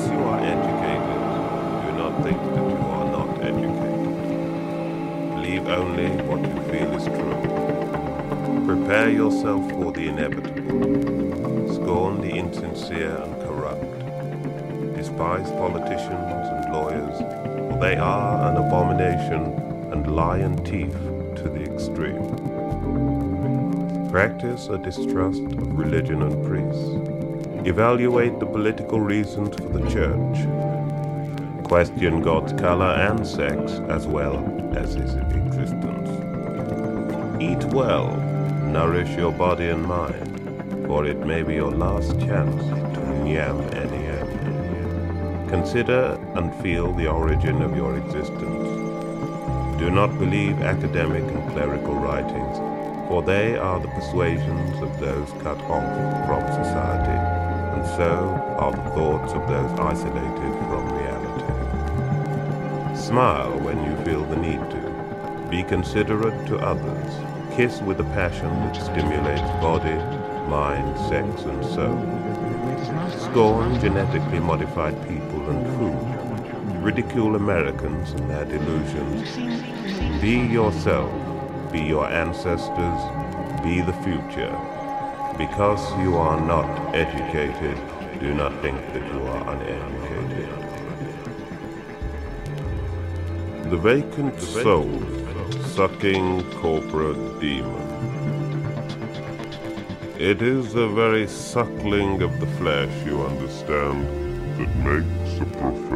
Because you are educated, do not think that you are not educated. Believe only what you feel is true. Prepare yourself for the inevitable. Scorn the insincere and corrupt. Despise politicians and lawyers, for they are an abomination and lion teeth to the extreme. Practice a distrust of religion and priests. Evaluate the political reasons for the church. Question God's color and sex as well as his existence. Eat well, nourish your body and mind, for it may be your last chance to nyam any. Consider and feel the origin of your existence. Do not believe academic and clerical writings, for they are the persuasions of those cut off from society, and so are the thoughts of those isolated from reality. Smile when you feel the need to. Be considerate to others. Kiss with a passion that stimulates body, mind, sex, and soul. Scorn genetically modified people and food. Ridicule Americans and their delusions. Be yourself. Be your ancestors. Be the future. Because you are not educated, do not think that you are uneducated. The vacant soul, sucking corporate demon. It is the very suckling of the flesh, you understand, that makes a prophet.